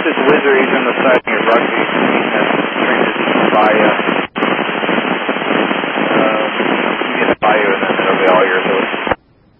This is Wizard. He's on the side near Rugby. He's transitioned by